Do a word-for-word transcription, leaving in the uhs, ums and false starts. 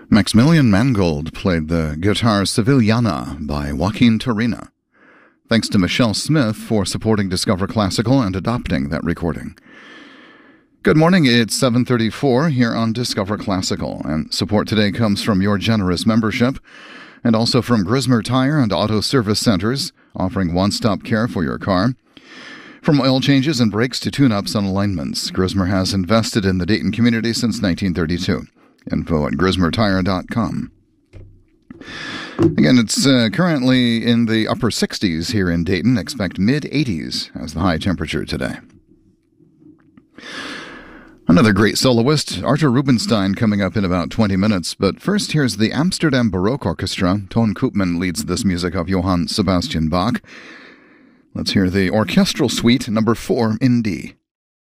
Maximilian Mangold played the guitar Sevillana by Joaquin Turina. Thanks to Michelle Smith for supporting Discover Classical and adopting that recording. Good morning, it's seven thirty-four here on Discover Classical, and support today comes from your generous membership and also from Grismer Tire and Auto Service Centers, offering one-stop care for your car. From oil changes and brakes to tune-ups and alignments, Grismer has invested in the Dayton community since nineteen thirty-two. Info at grismer tire dot com. Again, it's uh, currently in the upper sixties here in Dayton. Expect mid-eighties as the high temperature today. Another great soloist, Arthur Rubinstein, coming up in about twenty minutes. But first, here's the Amsterdam Baroque Orchestra. Ton Koopman leads this music of Johann Sebastian Bach. Let's hear the orchestral suite number four in D.